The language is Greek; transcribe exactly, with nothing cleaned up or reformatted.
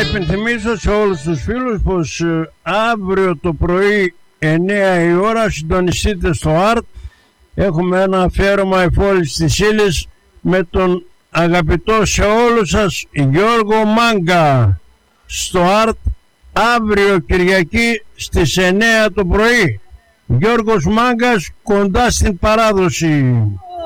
υπενθυμίσω σε όλους τους φίλους πως ε, αύριο το πρωί εννιά η ώρα συντονιστείτε στο Art. Έχουμε ένα αφιέρωμα εφόλης της ύλης με τον αγαπητό σε όλους σας Γιώργο Μάγκα στο Art αύριο Κυριακή στις εννιά το πρωί. Γιώργος Μάγκας, κοντά στην παράδοση.